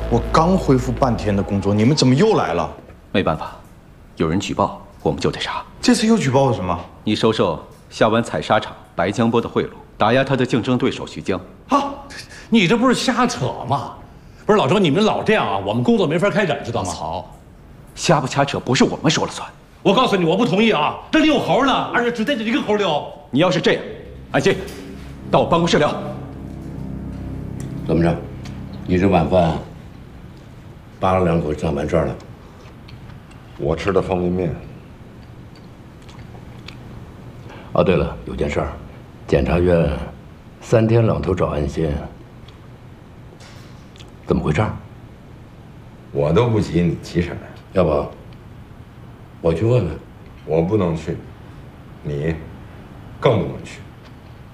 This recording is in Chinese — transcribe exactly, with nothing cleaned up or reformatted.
我刚恢复半天的工作，你们怎么又来了？ 没办法，有人举报，我们就得查。 这次又举报我什么？ 你收受下湾采砂厂白江波的贿赂，打压他的竞争对手徐江。 啊，你这不是瞎扯吗？不是老周，你们老这样啊，我们工作没法开展，知道吗？ 曹，瞎不瞎扯不是我们说了算。 我告诉你，我不同意啊！这里有猴呢，而且只带着一个猴溜。 你要是这样，安心，到我办公室聊。 怎么着？你这晚饭扒拉两口就想完事儿了？ 我吃的方便面。 哦，对了，有件事儿，检察院三天两头找安心，怎么回事？ 我都不急，你急什么呀？ 要不我去问问？ 我不能去，你更不能去。